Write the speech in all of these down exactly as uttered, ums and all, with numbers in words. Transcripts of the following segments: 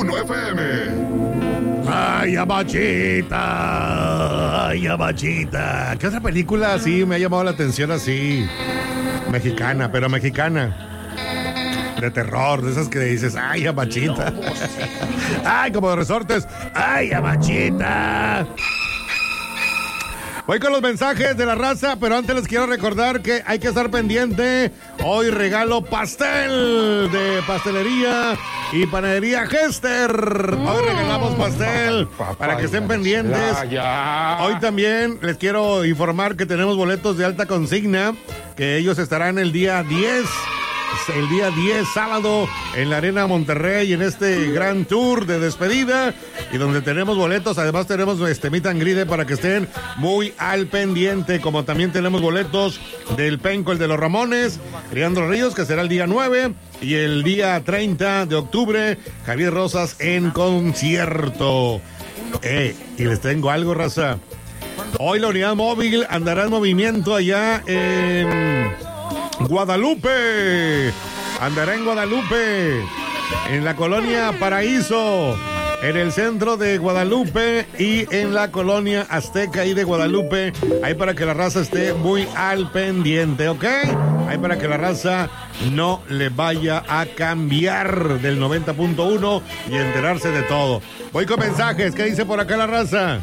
uno F M. ¡Ay, Amachita! ¡Ay, Amachita! ¿Qué otra película así me ha llamado la atención así? Mexicana, pero mexicana. De terror, de esas que dices, ¡ay, Amachita! ¡Ay, como de resortes! ¡Ay, Amachita! Voy con los mensajes de la raza, pero antes les quiero recordar que hay que estar pendiente. Hoy regalo pastel de pastelería y panadería Hester. Hoy regalamos pastel para que estén pendientes. Hoy también les quiero informar que tenemos boletos de alta consigna, que ellos estarán el día diez. El día diez, sábado, en la Arena Monterrey, en este gran tour de despedida, y donde tenemos boletos. Además tenemos este meet and greet para que estén muy al pendiente, como también tenemos boletos del Penco, el de los Ramones, Leandro Ríos, que será el día nueve, y el día treinta de octubre, Javier Rosas en concierto. Eh, y les tengo algo, raza. Hoy la unidad móvil andará en movimiento allá en Guadalupe. Andará en Guadalupe, en la colonia Paraíso, en el centro de Guadalupe y en la colonia Azteca y de Guadalupe. Ahí para que la raza esté muy al pendiente, ¿ok? Ahí para que la raza no le vaya a cambiar del noventa punto uno y enterarse de todo. Voy con mensajes. ¿Qué dice por acá la raza?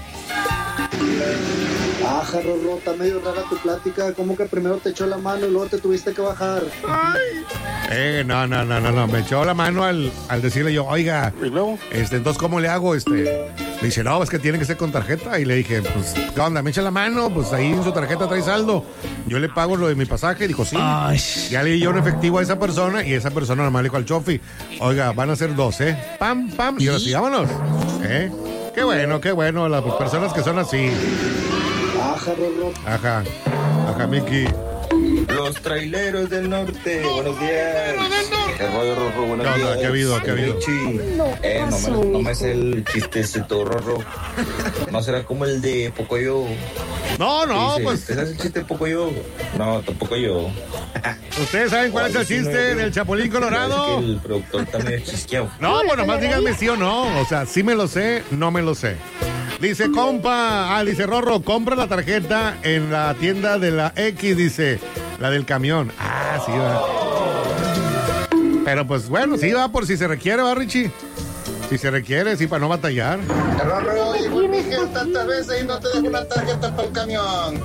Ah, Rorro, está medio rara tu plática. ¿Cómo que primero te echó la mano y luego te tuviste que bajar? Ay. Eh, no, no, no, no, no. Me echó la mano al, al decirle yo, oiga, este, entonces, ¿cómo le hago? Este, me dice, no, es que tiene que ser con tarjeta. Y le dije, pues, ¿qué onda? Me echa la mano, pues ahí en su tarjeta trae saldo. Yo le pago lo de mi pasaje. Dijo, sí. Ay. Ya le di yo un efectivo a esa persona y esa persona nomás le dijo al chofi, oiga, van a ser dos, ¿eh? Pam, pam. Y ahora sí, vámonos. ¿Eh? Qué bueno, qué bueno, las personas que son así. Ajá, Rorro. Ajá, ajá, Miki. Los traileros del norte, buenos días. El rollo Rorro, buenos ¿Qué días. onda? ¿Qué ha habido? ¿Qué ha habido? Eh, no me, no me sé el chistecito, Rorro. ¿No será como el de Pocoyo? No, no, Dice, pues. ¿te sabes el chiste de Pocoyo? No, tampoco yo. ¿Ustedes saben cuál es el chiste del Chapulín Colorado? Es que el productor también es chisqueado. No, bueno, más díganme sí o no. O sea, sí me lo sé, no me lo sé. Dice, compa, ah, dice Rorro, compra la tarjeta en la tienda de la X, dice, la del camión. Ah, sí va. Pero pues bueno, sí va por si se requiere, va, Richie. Si se requiere, sí, para no batallar. Rorro, llegó mi gente tantas veces y no te dejo una tarjeta para el camión.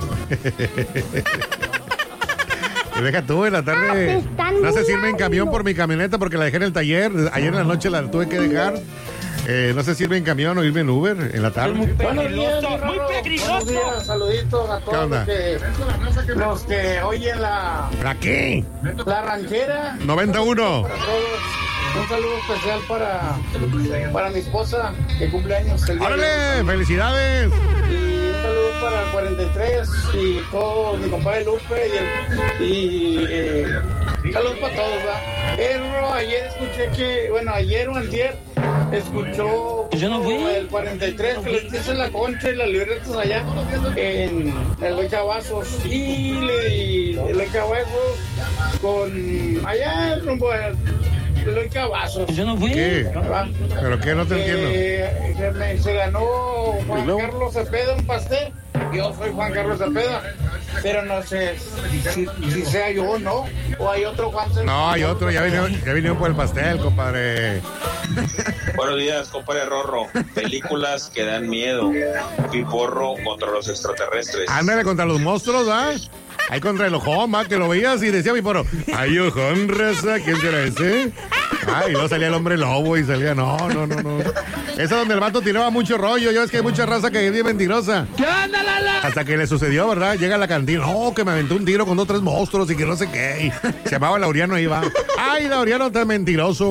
Y deja tú, en la tarde no sé si irme en camión por mi camioneta porque la dejé en el taller. Ayer en la noche la tuve que dejar. Eh, no sé si irme en camión o irme en Uber en la tarde. Muy peligroso, muy peligroso. Buenos días, saluditos a todos los que, los que oyen la... ¿Aquí? La ranchera. noventa y uno. Para todos. Un saludo especial para, para mi esposa que cumple años el día de hoy. ¡Órale! ¡Felicidades! Y un saludo para el cuarenta y tres y todo mi compadre Lupe y, el, y eh, saludos para todos, ¿verdad? Pero ayer escuché que, bueno, ayer o antier escuchó Yo no fui. el cuarenta y tres que les dice la concha y las libretas allá en el Loy Cavazos y le el Loy Cavazos con allá rumbo al Loy Cavazos. Yo no fui. ¿Qué? ¿Pero qué? No te entiendo. Eh, que me- se ganó Juan Carlos Cepeda un pastel. Yo soy Juan Carlos Cepeda, pero no sé si, si sea yo o no, o hay otro Juan Cepeda. No, hay otro, ya vinieron, ya vinieron por el pastel, compadre. Buenos días, compadre Rorro. Películas que dan miedo. Piporro contra los extraterrestres. Ándale contra los monstruos, ¿ah? Ahí contra el ojón, va, que lo veías y decía mi poro, ay, ojón, raza, ¿quién será ese? Ay, no salía el hombre lobo y salía, no, no, no, no. Esa es donde el vato tiraba mucho rollo, ya ves que hay mucha raza que es bien mentirosa. ¿Qué onda, Lala? Hasta que le sucedió, ¿verdad? Llega a la cantina, no, que me aventó un tiro con dos, tres monstruos y que no sé qué. Y se llamaba Laureano, ahí va. Ay, Laureano, tan mentiroso.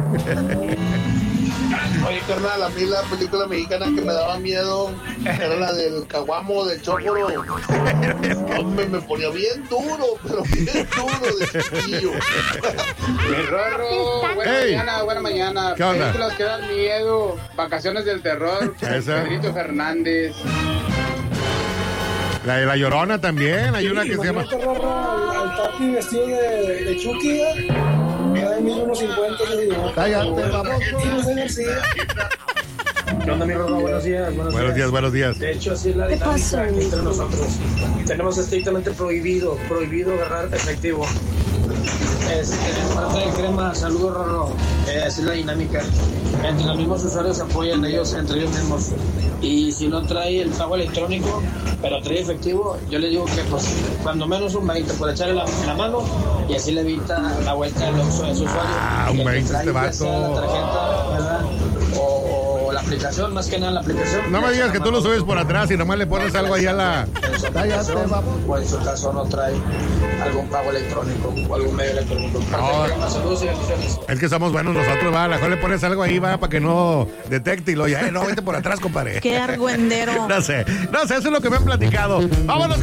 Oye, carnal, a mí la película mexicana que me daba miedo era la del Caguamo, del Chócoro. Hombre, me ponía bien duro, pero bien duro de chiquillo. Mi Rorro, buena Hey. mañana, buena mañana. ¿Qué onda? Películas que dan miedo, Vacaciones del Terror, Esa. Pedrito Fernández. La de La Llorona también, hay una que se llama... Al Tati vestido de, de Chucky, ¿eh? Ay, mil uno cincuenta, le digo. Cállate, baboso. ¿Qué onda, mi Rorro? Buenos días. Buenos, Buenos días, buenos días. De hecho, así es la dinámica aquí entre nosotros. Tenemos estrictamente prohibido, prohibido agarrar efectivo. Este, parte de crema, saludos, Rorro. Eh, así es la dinámica. Entre los mismos usuarios se apoyan ellos, entre ellos mismos. Y si no trae el pago electrónico, pero trae efectivo, yo le digo que pues cuando menos un veinte por echarle la, la mano y así le evita la vuelta del uso de su usuario. Ah, un veinte este vato. La tarjeta, ¿verdad? O, o la aplicación, más que nada la aplicación. No me digas que tú lo subes por atrás y nomás le pones algo ahí a la... Cállate, o en su caso no trae algún pago electrónico o algún medio electrónico. No. Saludos y bendiciones. Es que somos buenos nosotros, va. A lo mejor le pones algo ahí, va, para que no detecte y lo ya, eh, no, vete por atrás, compadre. Qué argüendero. No sé, no sé, eso es lo que me han platicado. Vámonos.